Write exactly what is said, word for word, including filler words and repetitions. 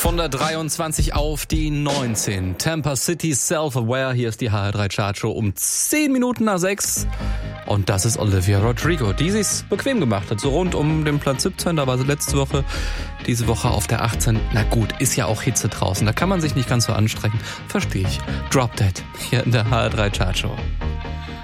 Von der dreiundzwanzig auf die neunzehn. Tampa City Self-Aware. Hier ist die H R drei Chartshow um zehn Minuten nach sechs. Und das ist Olivia Rodrigo, die sich's bequem gemacht hat. So rund um den Platz siebzehn, da war sie letzte Woche. Diese Woche auf der achtzehn. Na gut, ist ja auch Hitze draußen. Da kann man sich nicht ganz so anstrengen. Verstehe ich. Drop Dead hier in der H R drei Chartshow.